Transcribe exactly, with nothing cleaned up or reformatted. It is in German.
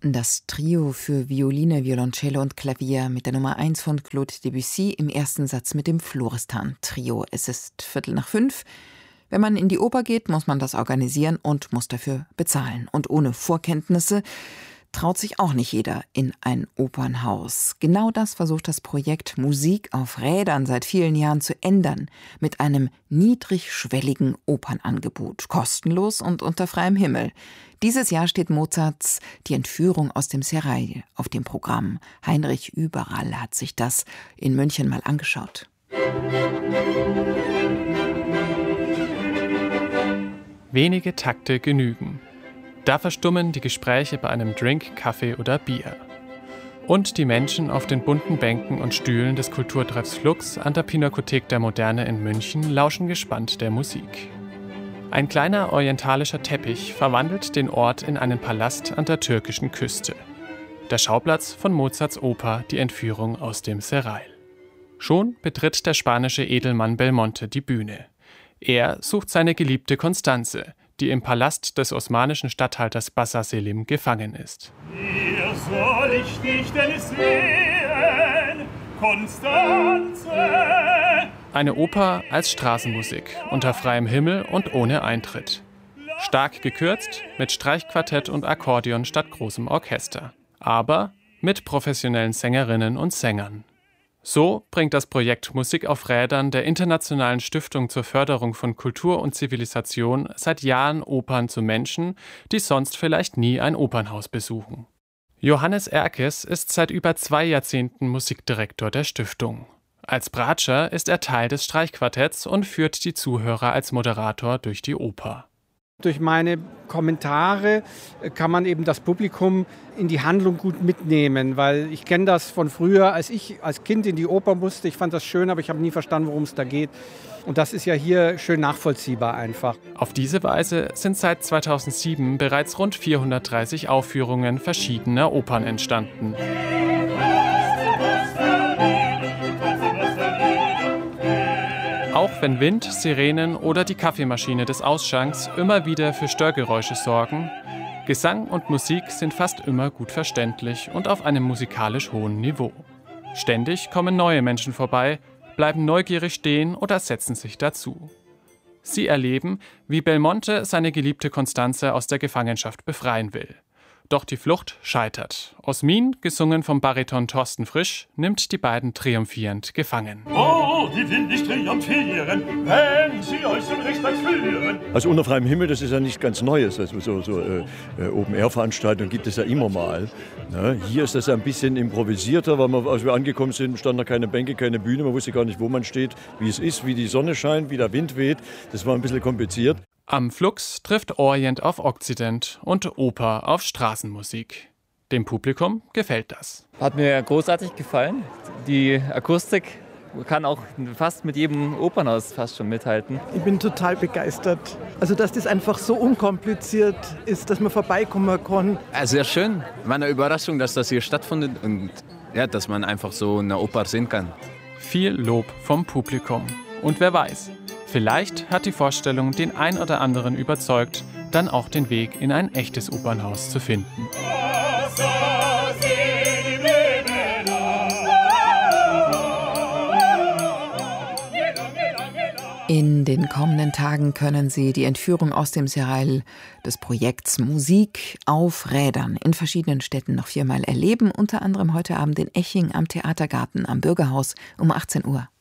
Das Trio für Violine, Violoncello und Klavier mit der Nummer eins von Claude Debussy im ersten Satz mit dem Florestan-Trio. Es ist Viertel nach fünf. Wenn man in die Oper geht, muss man das organisieren und muss dafür bezahlen. Und ohne Vorkenntnisse traut sich auch nicht jeder in ein Opernhaus. Genau das versucht das Projekt Musik auf Rädern seit vielen Jahren zu ändern, mit einem niedrigschwelligen Opernangebot, kostenlos und unter freiem Himmel. Dieses Jahr steht Mozarts Die Entführung aus dem Serail auf dem Programm. Heinrich Überall hat sich das in München mal angeschaut. Wenige Takte genügen. Da verstummen die Gespräche bei einem Drink, Kaffee oder Bier. Und die Menschen auf den bunten Bänken und Stühlen des Kulturtreffs Flux an der Pinakothek der Moderne in München lauschen gespannt der Musik. Ein kleiner orientalischer Teppich verwandelt den Ort in einen Palast an der türkischen Küste. Der Schauplatz von Mozarts Oper Die Entführung aus dem Serail. Schon betritt der spanische Edelmann Belmonte die Bühne. Er sucht seine geliebte Constanze, die im Palast des osmanischen Statthalters Bassa Selim gefangen ist. Hier soll ich dich denn sehen, Constanze? Eine Oper als Straßenmusik, unter freiem Himmel und ohne Eintritt. Stark gekürzt, mit Streichquartett und Akkordeon statt großem Orchester. Aber mit professionellen Sängerinnen und Sängern. So bringt das Projekt Musik auf Rädern der Internationalen Stiftung zur Förderung von Kultur und Zivilisation seit Jahren Opern zu Menschen, die sonst vielleicht nie ein Opernhaus besuchen. Johannes Erkes ist seit über zwei Jahrzehnten Musikdirektor der Stiftung. Als Bratscher ist er Teil des Streichquartetts und führt die Zuhörer als Moderator durch die Oper. Durch meine Kommentare kann man eben das Publikum in die Handlung gut mitnehmen, weil ich kenne das von früher, als ich als Kind in die Oper musste. Ich fand das schön, aber ich habe nie verstanden, worum es da geht. Und das ist ja hier schön nachvollziehbar einfach. Auf diese Weise sind seit zweitausendsieben bereits rund vierhundertdreißig Aufführungen verschiedener Opern entstanden. Auch wenn Wind, Sirenen oder die Kaffeemaschine des Ausschanks immer wieder für Störgeräusche sorgen, Gesang und Musik sind fast immer gut verständlich und auf einem musikalisch hohen Niveau. Ständig kommen neue Menschen vorbei, bleiben neugierig stehen oder setzen sich dazu. Sie erleben, wie Belmonte seine geliebte Constanze aus der Gefangenschaft befreien will. Doch die Flucht scheitert. Osmin, gesungen vom Bariton Thorsten Frisch, nimmt die beiden triumphierend gefangen. Oh, die will nicht triumphieren, wenn sie euch zum Rechtsweg führen. Also unter freiem Himmel, das ist ja nicht ganz Neues. Also so, so äh, Open-Air-Veranstaltungen gibt es ja immer mal. Na, hier ist das ein bisschen improvisierter, weil wir, als wir angekommen sind, standen da keine Bänke, keine Bühne. Man wusste gar nicht, wo man steht, wie es ist, wie die Sonne scheint, wie der Wind weht. Das war ein bisschen kompliziert. Am Flux trifft Orient auf Okzident und Oper auf Straßenmusik. Dem Publikum gefällt das. Hat mir großartig gefallen. Die Akustik kann auch fast mit jedem Opernhaus fast schon mithalten. Ich bin total begeistert. Also dass das einfach so unkompliziert ist, dass man vorbeikommen kann. Ja, sehr schön. War eine Überraschung, dass das hier stattfindet und ja, dass man einfach so eine Oper sehen kann. Viel Lob vom Publikum. Und wer weiß, vielleicht hat die Vorstellung den ein oder anderen überzeugt, dann auch den Weg in ein echtes Opernhaus zu finden. In den kommenden Tagen können Sie die Entführung aus dem Serail des Projekts Musik auf Rädern in verschiedenen Städten noch viermal erleben, unter anderem heute Abend in Eching am Theatergarten am Bürgerhaus um achtzehn Uhr.